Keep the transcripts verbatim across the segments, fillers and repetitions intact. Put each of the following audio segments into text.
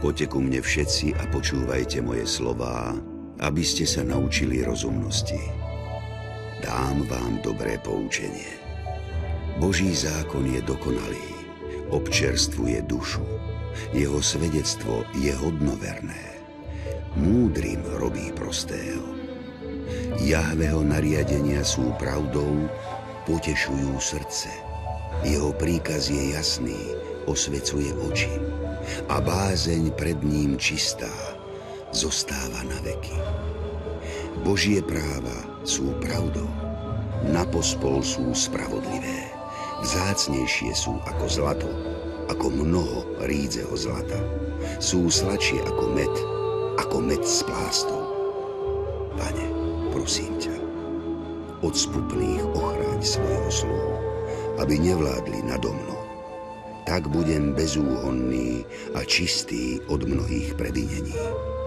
Poďte ku mne všetci a počúvajte moje slová, aby ste sa naučili rozumnosti. Dám vám dobré poučenie. Boží zákon je dokonalý, občerstvuje dušu. Jeho svedectvo je hodnoverné. Múdrym robí prostého. Jahveho nariadenia sú pravdou, potešujú srdce. Jeho príkaz je jasný, osvecuje oči. A bázeň pred ním čistá, zostáva na veky. Božie práva sú pravdou, napospol sú spravodlivé. Vzácnejšie sú ako zlato, ako mnoho rídzeho zlata. Sú sladšie ako med, ako med z plástov. Pane, prosím ťa, od spupných ochráň svojho sluhu, aby nevládli nado mnou. Tak budem bezúhonný a čistý od mnohých previnení.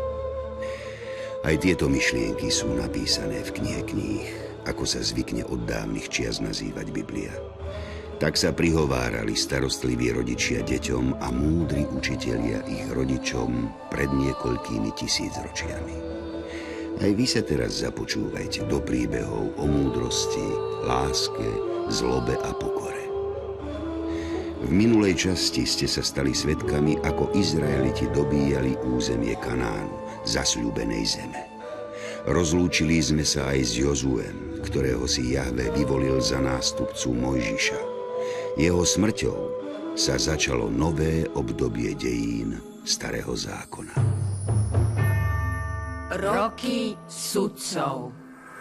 Aj tieto myšlienky sú napísané v knihe kníh, ako sa zvykne od dávnych čias nazývať Biblia. Tak sa prihovárali starostliví rodičia deťom a múdri učitelia ich rodičom pred niekoľkými tisícročiami. Aj vy sa teraz započúvajte do príbehov o múdrosti, láske, zlobe a pokore. V minulej časti ste sa stali svedkami, ako Izraeliti dobíjali územie Kanánu, zasľúbenej zeme. Rozlúčili sme sa aj s Jozuem, ktorého si Jahve vyvolil za nástupcu Mojžiša. Jeho smrťou sa začalo nové obdobie dejín Starého zákona. Roky sudcov.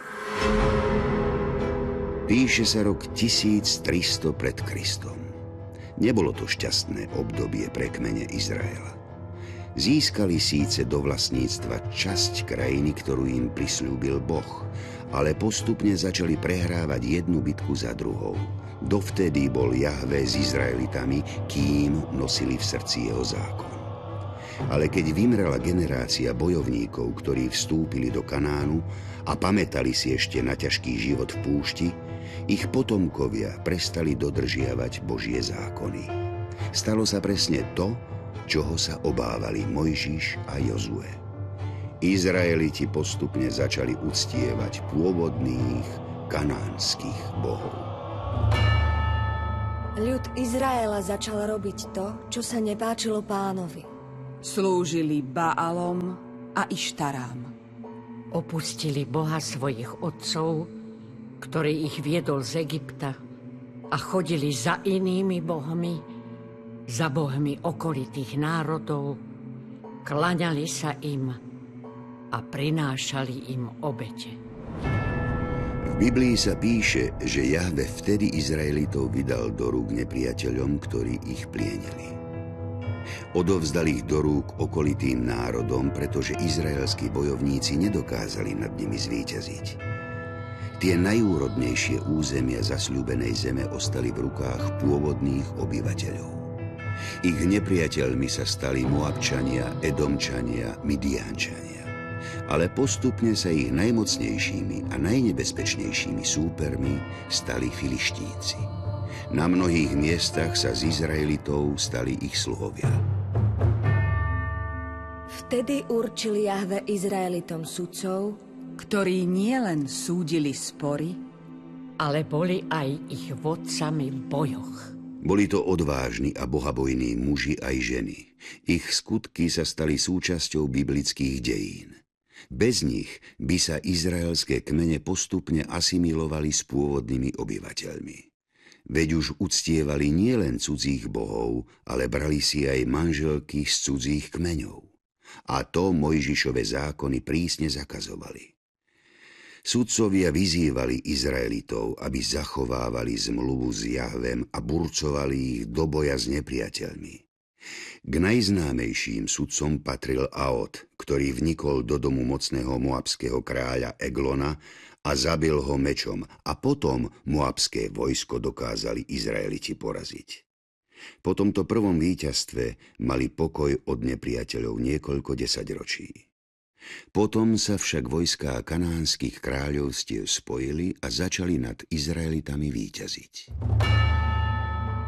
Píše sa rok tisíctristo pred Kristom. Nebolo to šťastné obdobie pre kmene Izraela. Získali síce do vlastníctva časť krajiny, ktorú im prisľúbil Boh, ale postupne začali prehrávať jednu bitku za druhou. Dovtedy bol Jahve s Izraelitami, kým nosili v srdci jeho zákon. Ale keď vymrela generácia bojovníkov, ktorí vstúpili do Kanánu a pamätali si ešte na ťažký život v púšti, ich potomkovia prestali dodržiavať Božie zákony. Stalo sa presne to, čoho sa obávali Mojžiš a Jozue. Izraeliti postupne začali uctievať pôvodných kanánskych bohov. Ľud Izraela začal robiť to, čo sa nepáčilo Pánovi. Slúžili Baalom a Ištarám. Opustili Boha svojich otcov, ktorý ich viedol z Egypta, a chodili za inými bohmi, za bohmi okolitých národov, klaňali sa im a prinášali im obete. V Biblii sa píše, že Jahve vtedy Izraelitov vydal do rúk nepriateľom, ktorí ich plienili. Odovzdal ich do rúk okolitým národom, pretože izraelskí bojovníci nedokázali nad nimi zvíťaziť. Tie najúrodnejšie územia zasľúbenej zeme ostali v rukách pôvodných obyvateľov. Ich nepriateľmi sa stali Moabčania, Edomčania, Midiánčania. Ale postupne sa ich najmocnejšími a najnebezpečnejšími súpermi stali Filištíci. Na mnohých miestach sa z Izraelitov stali ich sluhovia. Vtedy určil Jahve Izraelitom sudcov, ktorí nielen súdili spory, ale boli aj ich vodcami v bojoch. Boli to odvážni a bohabojní muži aj ženy. Ich skutky sa stali súčasťou biblických dejín. Bez nich by sa izraelské kmene postupne asimilovali s pôvodnými obyvateľmi. Veď už uctievali nielen cudzích bohov, ale brali si aj manželky z cudzích kmeňov. A to Mojžišove zákony prísne zakazovali. Sudcovia vyzývali Izraelitov, aby zachovávali zmluvu s Jahvem a burcovali ich do boja s nepriateľmi. K najznámejším sudcom patril Aot, ktorý vnikol do domu mocného moabského kráľa Eglona a zabil ho mečom, a potom moabské vojsko dokázali Izraeliti poraziť. Po tomto prvom víťazstve mali pokoj od nepriateľov niekoľko desaťročí. Potom sa však vojská kanánskych kráľovstiev spojili a začali nad Izraelitami víťaziť. V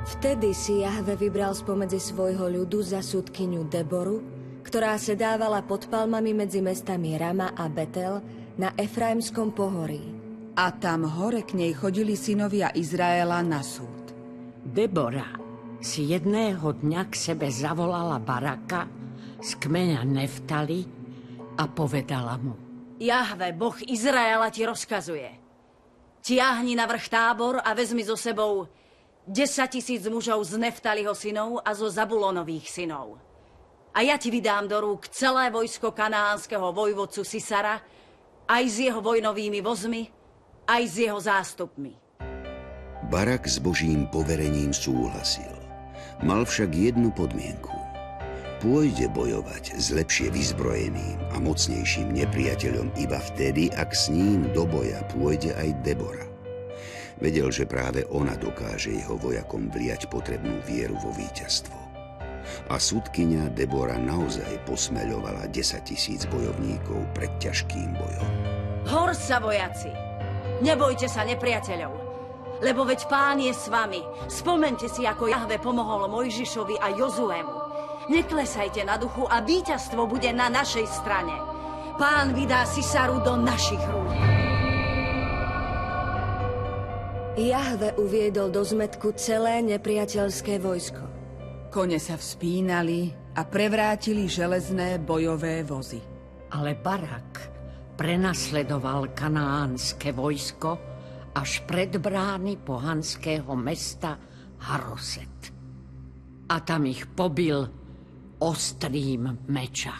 Vtedy si Jahve vybral spomedzi svojho ľudu za sudkyňu Deboru, ktorá sedávala pod palmami medzi mestami Rama a Betel na Efraimskom pohorí. A tam hore k nej chodili synovia Izraela na súd. Debora si jedného dňa k sebe zavolala Baraka z kmeňa Neftali a povedala mu: Jahve, Boh Izraela, ti rozkazuje. Tiahni na vrch Tábor a vezmi so sebou desaťtisíc mužov z Neftaliho synov a zo Zabulonových synov. A ja ti vydám do rúk celé vojsko kanaánskeho vojvodcu Sisara, aj s jeho vojnovými vozmi, aj s jeho zástupmi. Barak s Božím poverením súhlasil. Mal však jednu podmienku. Pôjde bojovať s lepšie vyzbrojeným a mocnejším nepriateľom iba vtedy, ak s ním do boja pôjde aj Debora. Vedel, že práve ona dokáže jeho vojakom vliať potrebnú vieru vo víťazstvo. A sudkyňa Debora naozaj posmeľovala desaťtisíc bojovníkov pred ťažkým bojom. Hor sa, vojaci! Nebojte sa nepriateľov, lebo veď Pán je s vami. Spomente si, ako Jahve pomohol Mojžišovi a Jozuemu. Neklesajte na duchu a víťazstvo bude na našej strane. Pán vydá Sisaru do našich rúk. Jahve uviedol do zmätku celé nepriateľské vojsko. Kone sa vzpínali a prevrátili železné bojové vozy. Ale Barak prenasledoval kanaánske vojsko až pred brány pohanského mesta Haroset. A tam ich pobil ostrým meča.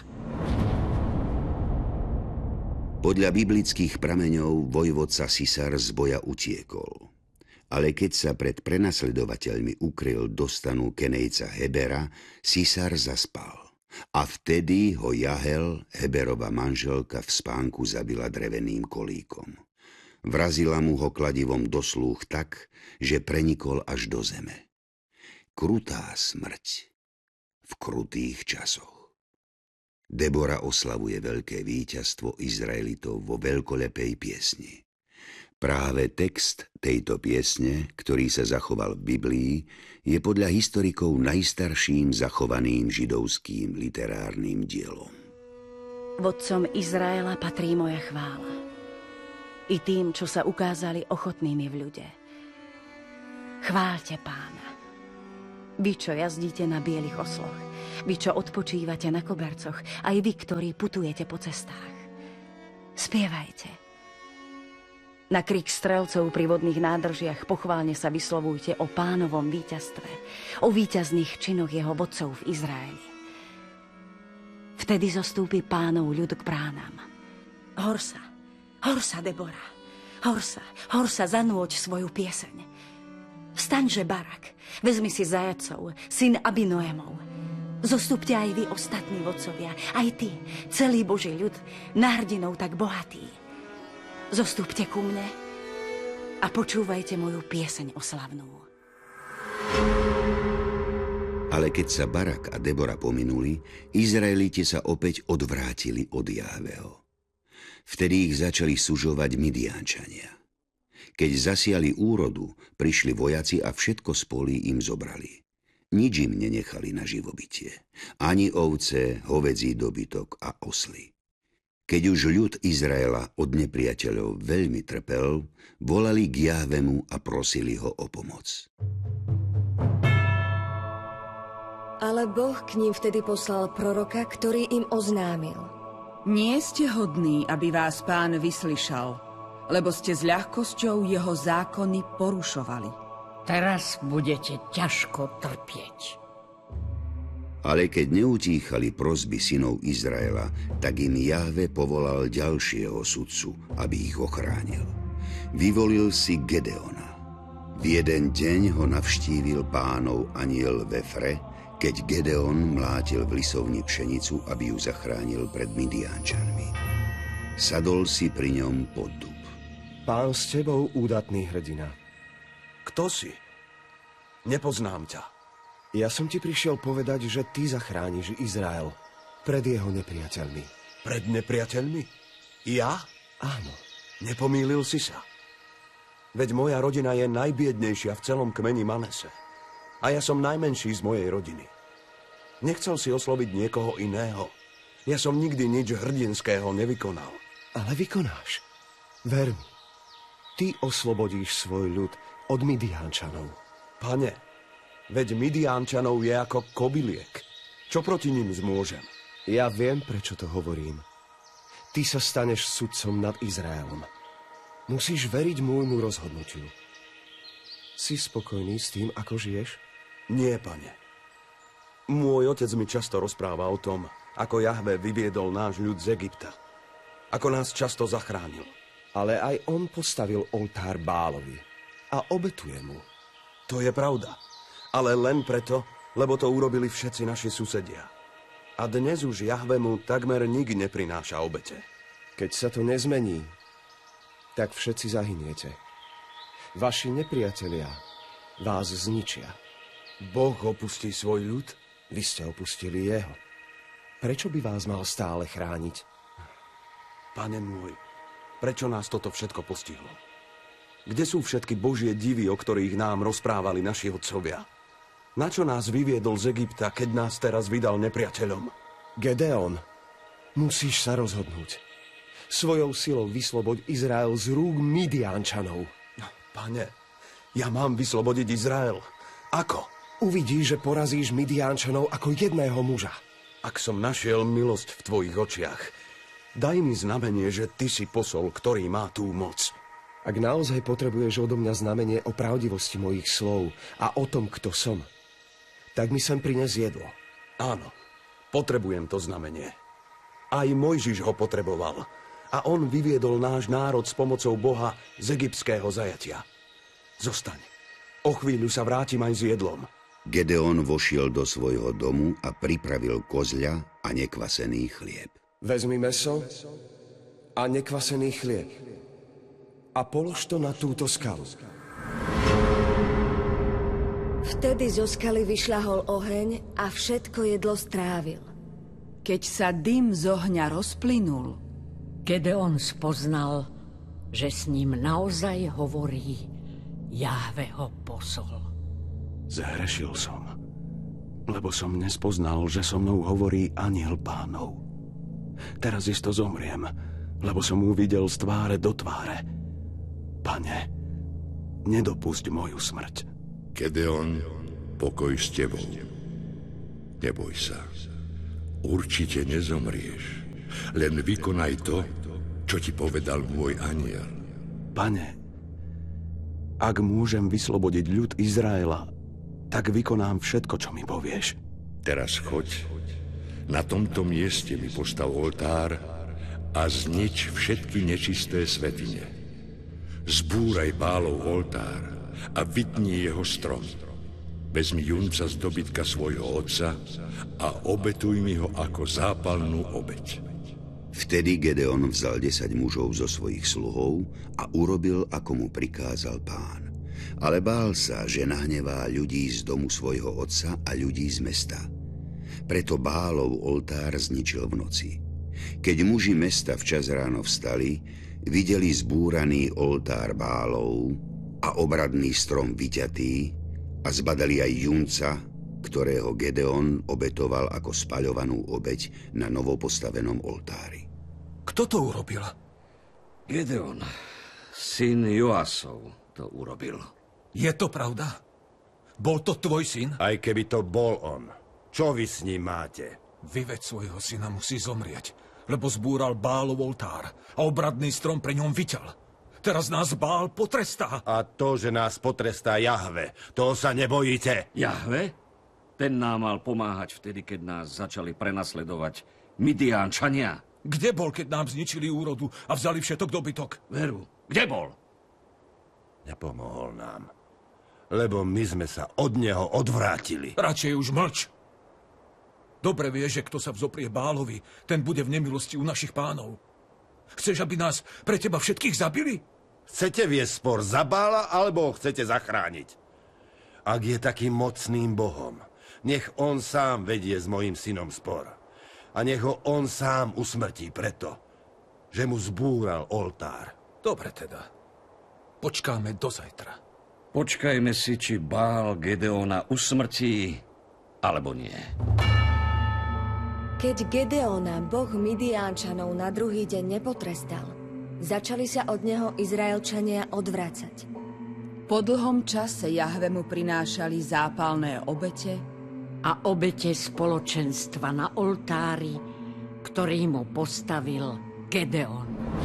Podľa biblických prameňov vojvodca Sisar z boja utiekol. Ale keď sa pred prenasledovateľmi ukryl do stanu Kenejca Hebera, Sisar zaspal. A vtedy ho Jahel, Heberova manželka, v spánku zabila dreveným kolíkom. Vrazila mu ho kladivom do slúch tak, že prenikol až do zeme. Krutá smrť v krutých časoch. Debora oslavuje veľké víťazstvo Izraelitov vo veľkolepej piesni. Práve text tejto piesne, ktorý sa zachoval v Biblii, je podľa historikov najstarším zachovaným židovským literárnym dielom. Vodcom Izraela patrí moja chvála. I tým, čo sa ukázali ochotnými v ľude. Chváľte Pána. Vy, čo jazdíte na bielých osloch, vy, čo odpočívate na kobercoch, aj vy, ktorí putujete po cestách. Spievajte. Na krik strelcov pri vodných nádržiach pochválne sa vyslovujte o Pánovom víťazstve, o víťazných činoch jeho vodcov v Izraeli. Vtedy zostúpi Pánov ľud k bránam. Hor sa, hor sa, Debora, hor sa, hor sa, zanúť svoju pieseň. Vstaňže, Barak, vezmi si zajacov, syn Abinoemov. Zostupte aj vy, ostatní vodcovia, aj ty, celý Boží ľud, na hrdinov tak bohatý. Zostupte ku mne a počúvajte moju pieseň oslavnú. Ale keď sa Barak a Debora pominuli, Izraeliti sa opäť odvrátili od Jahveho. Vtedy ich začali sužovať Midiánčania. Keď zasiali úrodu, prišli vojaci a všetko z polí im zobrali. Nič im nenechali na živobytie. Ani ovce, hovädzí dobytok a osly. Keď už ľud Izraela od nepriateľov veľmi trpel, volali k Jahvemu a prosili ho o pomoc. Ale Boh k ním vtedy poslal proroka, ktorý im oznámil: Nie ste hodní, aby vás Pán vyslyšal, lebo ste s ľahkosťou jeho zákony porušovali. Teraz budete ťažko trpieť. Ale keď neutíchali prosby synov Izraela, tak im Jahve povolal ďalšieho sudcu, aby ich ochránil. Vyvolil si Gedeona. V jeden deň ho navštívil Pánov anjel v Efre, keď Gedeon mlátil v lisovni pšenicu, aby ju zachránil pred Midiánčanmi. Sadol si pri ňom pod dub. Pán s tebou, údatný hrdina. Kto si? Nepoznám ťa. Ja som ti prišiel povedať, že ty zachrániš Izrael pred jeho nepriateľmi. Pred nepriateľmi? Ja? Áno. Nepomýlil si sa. Veď moja rodina je najbiednejšia v celom kmeni Manese. A ja som najmenší z mojej rodiny. Nechcel si osloviť niekoho iného. Ja som nikdy nič hrdinského nevykonal. Ale vykonáš. Ver mi. Ty oslobodíš svoj ľud od Midiánčanov. Pane, veď Midiánčanov je ako kobyliek. Čo proti ním zmôžem? Ja viem, prečo to hovorím. Ty sa staneš sudcom nad Izraelom. Musíš veriť môjmu rozhodnutiu. Si spokojný s tým, ako žiješ? Nie, pane. Môj otec mi často rozpráva o tom, ako Jahve vyviedol náš ľud z Egypta. Ako nás často zachránil. Ale aj on postavil oltár Bálovi a obetuje mu. To je pravda. Ale len preto, lebo to urobili všetci naši susedia. A dnes už Jahvemu takmer nik neprináša obete. Keď sa to nezmení, tak všetci zahyniete. Vaši nepriatelia vás zničia. Boh opustí svoj ľud? Vy ste opustili jeho. Prečo by vás mal stále chrániť? Pane môj, prečo nás toto všetko postihlo? Kde sú všetky Božie divy, o ktorých nám rozprávali naši otcovia? Na čo nás vyviedol z Egypta, keď nás teraz vydal nepriateľom? Gedeon, musíš sa rozhodnúť. Svojou silou vysloboď Izrael z rúk Midiánčanov. Pane, ja mám vyslobodiť Izrael. Ako? Uvidíš, že porazíš Midiánčanov ako jedného muža. Ak som našiel milosť v tvojich očiach, daj mi znamenie, že ty si posol, ktorý má tú moc. Ak naozaj potrebuješ odo mňa znamenie o pravdivosti mojich slov a o tom, kto som, tak mi sem prines jedlo. Áno, potrebujem to znamenie. Aj Mojžiš ho potreboval. A on vyviedol náš národ s pomocou Boha z egyptského zajatia. Zostaň. O chvíľu sa vrátim aj s jedlom. Gedeon vošiel do svojho domu a pripravil kozľa a nekvasený chlieb. Vezmi mäso a nekvasený chlieb a polož to na túto skalu. Vtedy zo skaly vyšľahol oheň a všetko jedlo strávil. Keď sa dym z ohňa rozplynul, Gedeon spoznal, že s ním naozaj hovorí Jahve ho posol. Zhrešil som, lebo som nespoznal, že so mnou hovorí anjel Pánov. Teraz isto zomriem, lebo som mu videl z tváre do tváre. Pane, nedopusť moju smrť. Gedeon, pokoj s tebou. Neboj sa. Určite nezomrieš. Len vykonaj to, čo ti povedal môj anjel. Pane, ak môžem vyslobodiť ľud Izraela, tak vykonám všetko, čo mi povieš. Teraz choď. Na tomto mieste mi postav oltár a znič všetky nečisté svätyne. Zbúraj Bálov oltár a vytni jeho strom. Vezmi junca z dobytka svojho otca a obetuj mi ho ako zápalnú obeť. Vtedy Gedeon vzal desať mužov zo svojich sluhov a urobil, ako mu prikázal Pán. Ale bál sa, že nahnevá ľudí z domu svojho otca a ľudí z mesta. Preto Bálov oltár zničil v noci. Keď muži mesta včas ráno vstali, videli zbúraný oltár Bálov a obradný strom vyťatý a zbadali aj junca, ktorého Gedeon obetoval ako spaľovanú obeť na novopostavenom oltári. Kto to urobil? Gedeon, syn Joasov, to urobil. Je to pravda? Bol to tvoj syn? Aj keby to bol on. Čo vy s ním máte? Vyveď svojho syna musí zomrieť, lebo zbúral Bálov oltár a obradný strom pre ňom vyťal. Teraz nás Bál potrestá. A to, že nás potrestá Jahve, toho sa nebojíte? Jahve? Ten nám mal pomáhať vtedy, keď nás začali prenasledovať Midiánčania. Kde bol, keď nám zničili úrodu a vzali všetok dobytok? Veru, kde bol? Nepomohol nám, lebo my sme sa od neho odvrátili. Radšej už mlč. Dobre vieš, že kto sa vzoprie Bálovi, ten bude v nemilosti u našich pánov. Chceš, aby nás pre teba všetkých zabili? Chcete viesť spor za Bála, alebo ho chcete zachrániť? Ak je takým mocným Bohom, nech on sám vedie s mojím synom spor. A nech ho on sám usmrtí preto, že mu zbúral oltár. Dobre teda. Počkáme do zajtra. Počkajme si, či Bál Gedeona usmrtí, alebo nie. Keď Gedeona, boh Midiánčanov, na druhý deň nepotrestal, začali sa od neho Izraelčania odvracať. Po dlhom čase Jahve mu prinášali zápalné obete a obete spoločenstva na oltári, ktorý mu postavil Gedeon.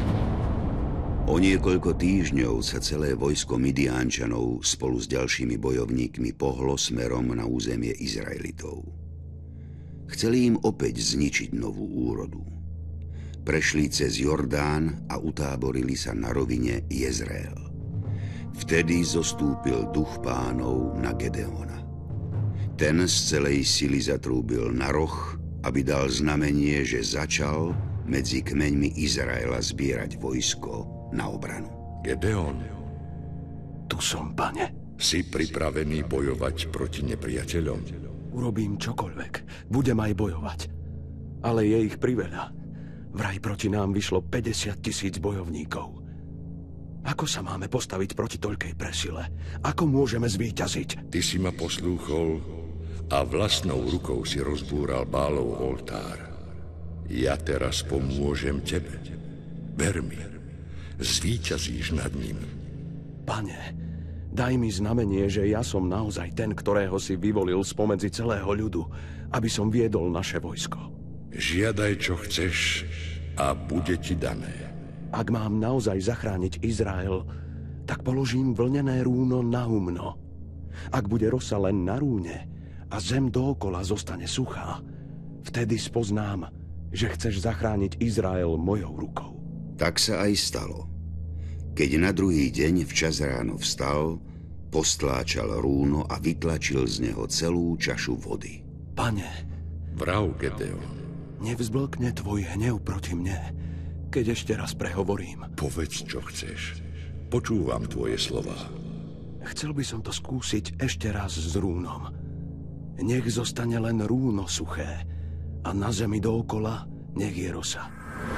O niekoľko týždňov sa celé vojsko Midiánčanov spolu s ďalšími bojovníkmi pohlo smerom na územie Izraelitov. Chceli im opäť zničiť novú úrodu. Prešli cez Jordán a utáborili sa na rovine Jezreel. Vtedy zostúpil duch Pánov na Gedeona. Ten z celej sily zatrúbil na roh, aby dal znamenie, že začal medzi kmeňmi Izraela zbierať vojsko na obranu. Gedeon, tu som, pane. Si pripravený bojovať proti nepriateľom? Urobím čokoľvek, budem aj bojovať. Ale je ich priveľa. Vraj proti nám vyšlo päťdesiat tisíc bojovníkov. Ako sa máme postaviť proti toľkej presile? Ako môžeme zvíťaziť? Ty si ma poslúchol a vlastnou rukou si rozbúral Bálov oltár. Ja teraz pomôžem tebe. Ver mi, zvíťazíš nad ním. Pane, daj mi znamenie, že ja som naozaj ten, ktorého si vyvolil spomedzi celého ľudu, aby som viedol naše vojsko. Žiadaj, čo chceš, a bude ti dané. Ak mám naozaj zachrániť Izrael, tak položím vlnené rúno na humno. Ak bude rosa len na rúne a zem dookola zostane suchá, vtedy spoznám, že chceš zachrániť Izrael mojou rukou. Tak sa aj stalo. Keď na druhý deň včas ráno vstal, postláčal rúno a vytlačil z neho celú čašu vody. Pane, vrav Gedeon, nevzblkne tvoj hnev proti mne, keď ešte raz prehovorím. Povedz, čo chceš. Počúvam tvoje slová. Chcel by som to skúsiť ešte raz s rúnom. Nech zostane len rúno suché a na zemi dookola nech je rosa.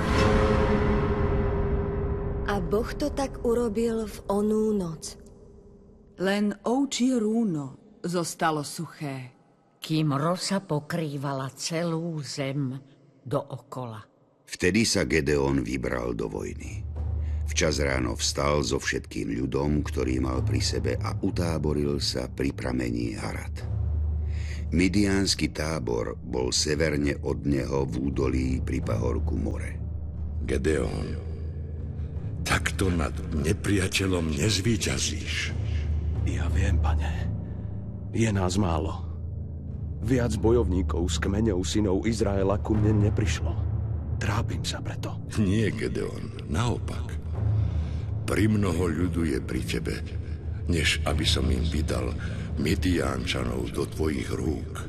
A Boh to tak urobil v onú noc. Len ovčie rúno zostalo suché, kým rosa pokrývala celú zem dookola. Vtedy sa Gedeon vybral do vojny. Včas ráno vstal so všetkým ľudom, ktorý mal pri sebe, a utáboril sa pri pramení Harad. Midiánsky tábor bol severne od neho v údolí pri pahorku More. Gedeon, takto nad nepriateľom nezvíťazíš. Ja viem, pane. Je nás málo. Viac bojovníkov z kmeňov synov Izraela ku mne neprišlo. Trápim sa preto. Nie, Gedeon, naopak. Primnoho ľudu je pri tebe, než aby som im vydal Midiánčanov do tvojich rúk.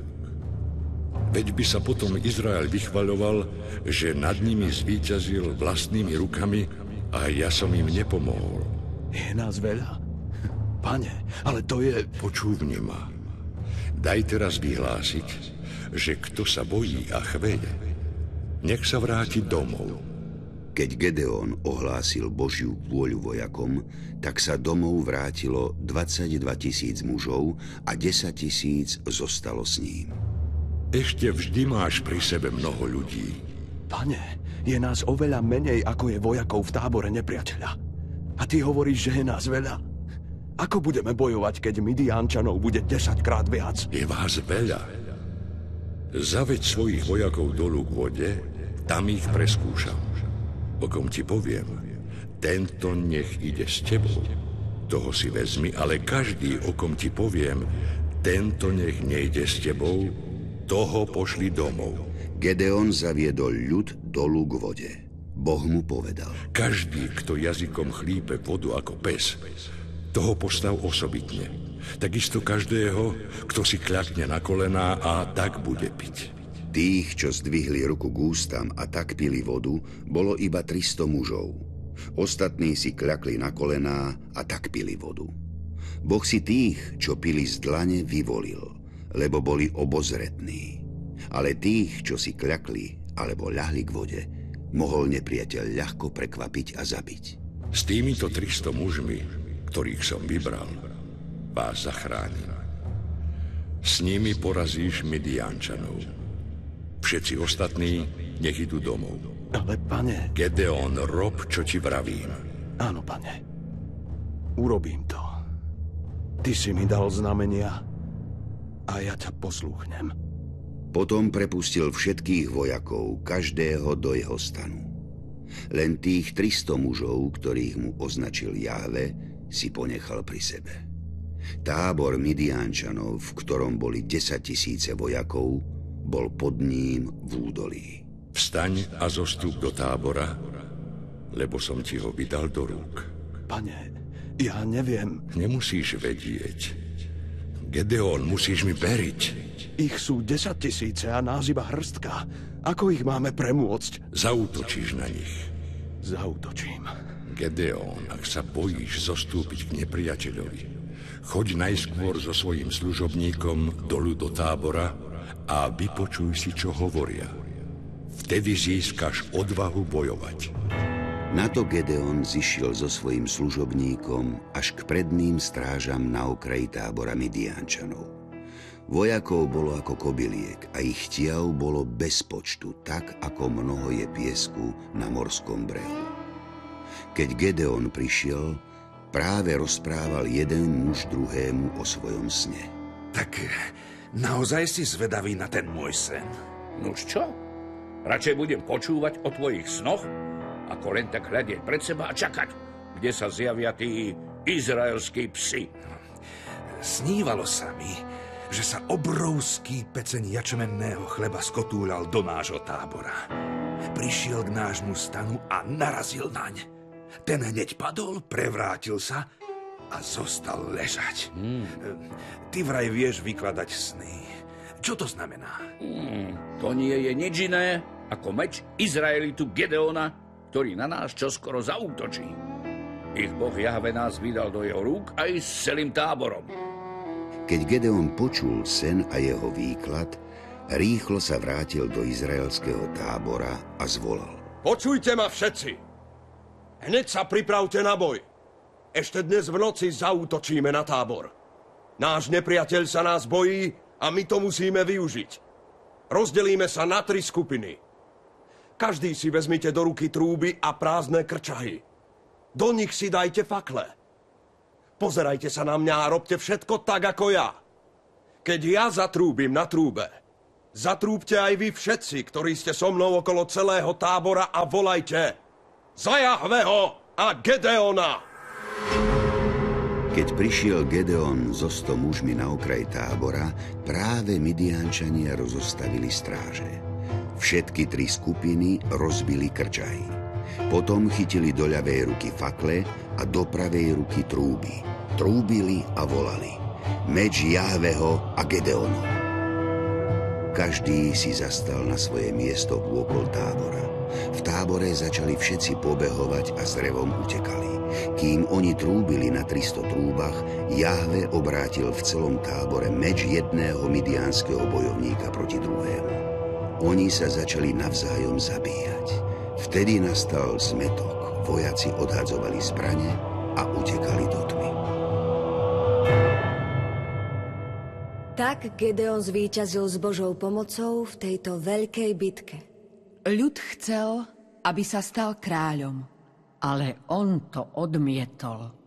Veď by sa potom Izrael vychvaľoval, že nad nimi zvíťazil vlastnými rukami a ja som im nepomohol. Je nás veľa? Pane, ale to je... Počúvni ma. Daj teraz vyhlásiť, že kto sa bojí a chveje, nech sa vráti domov. Keď Gedeon ohlásil Božiu vôľu vojakom, tak sa domov vrátilo dvadsaťdva tisíc mužov a desať tisíc zostalo s ním. Ešte vždy máš pri sebe mnoho ľudí. Pane, je nás oveľa menej, ako je vojakov v tábore nepriateľa. A ty hovoríš, že je nás veľa? Ako budeme bojovať, keď Midiánčanov bude desaťkrát viac? Je vás veľa. Zaveď svojich vojakov dolu k vode, tam ich preskúšam. O kom ti poviem, tento nech ide s tebou. Toho si vezmi, ale každý, o kom ti poviem, tento nech nejde s tebou, toho pošli domov. Gedeon zaviedol ľud dolu k vode. Boh mu povedal: Každý, kto jazykom chlípe vodu ako pes, toho postav osobitne. Takisto každého, kto si kľakne na kolená a tak bude piť. Tých, čo zdvihli ruku k ústam a tak pili vodu, bolo iba tristo mužov. Ostatní si kľakli na kolená a tak pili vodu. Boh si tých, čo pili z dlane, vyvolil, lebo boli obozretní. Ale tých, čo si kľakli alebo ľahli k vode, mohol nepriateľ ľahko prekvapiť a zabiť. S týmito tristo mužmi, ktorých som vybral, vás zachránim. S nimi porazíš Midiančanov. Všetci ostatní nech idú domov. Ale, pane... Gedeon, rob, čo ti vravím. Áno, pane. Urobím to. Ty si mi dal znamenia a ja ťa poslúchnem. Potom prepustil všetkých vojakov, každého do jeho stanu. Len tých tristo mužov, ktorých mu označil Jahve, si ponechal pri sebe. Tábor Midiančanov, v ktorom boli desaťtisíce vojakov, bol pod ním v údolí. Vstaň a zostup do tábora, lebo som ti ho vydal do rúk. Pane, ja neviem. Nemusíš vedieť. Gedeon, musíš mi veriť. Ich sú desaťtisíce a nás iba hrstka. Ako ich máme premôcť? Zaútočíš na nich. Zaútočím. Gedeon, ak sa bojíš zostúpiť k nepriateľovi, choď najskôr so svojím služobníkom dolu do tábora a vypočuj si, čo hovoria. Vtedy získaš odvahu bojovať. Na to Gedeon zišiel so svojím služobníkom až k predným strážam na okraji tábora Midiančanov. Vojakov bolo ako kobyliek a ich tiav bolo bez počtu, tak ako mnoho je piesku na morskom brehu. Keď Gedeon prišiel, práve rozprával jeden muž druhému o svojom sne. Tak naozaj si zvedavý na ten môj sen? Nuž čo? Radšej budem počúvať o tvojich snoch, ako len tak hľadieť pred seba a čakať, kde sa zjavia tí izraelskí psi. Snívalo sa mi, že sa obrovský peceň jačmenného chleba skotúľal do nášho tábora. Prišiel k nášmu stanu a narazil naň. Ten hneď padol, prevrátil sa a zostal ležať. Hmm. Ty vraj vieš vykladať sny. Čo to znamená? Hmm, to nie je nič iné ako meč Izraelitu Gedeona, ktorý na nás čoskoro zaútočí. Ich boh Jahve nás vydal do jeho rúk aj s celým táborom. Keď Gedeon počul sen a jeho výklad, rýchlo sa vrátil do izraelského tábora a zvolal. Počujte ma všetci! Hneď sa pripravte na boj. Ešte dnes v noci zaútočíme na tábor. Náš nepriateľ sa nás bojí a my to musíme využiť. Rozdelíme sa na tri skupiny. Každý si vezmite do ruky trúby a prázdne krčahy. Do nich si dajte fakle. Pozerajte sa na mňa a robte všetko tak, ako ja. Keď ja zatrúbim na trúbe, zatrúbte aj vy všetci, ktorí ste so mnou okolo celého tábora a volajte za Jahveho a Gedeona. Keď prišiel Gedeon so sto mužmi na okraj tábora, práve Midiančania rozostavili stráže. Všetky tri skupiny rozbili krčahy. Potom chytili do ľavej ruky fakle a do pravej ruky trúby. Trúbili a volali. Meč Jahveho a Gedeonu. Každý si zastal na svoje miesto vôkol tábora. V tábore začali všetci pobehovať a s revom utekali. Kým oni trúbili na tristo trúbach, Jahve obrátil v celom tábore meč jedného midiánskeho bojovníka proti druhému. Oni sa začali navzájom zabíjať. Vtedy nastal zmetok. Vojaci odhadzovali zbrane a utekali do tmy. Tak Gedeon zvíťazil s Božou pomocou v tejto veľkej bitke. Ľud chcel, aby sa stal kráľom. Ale on to odmietol.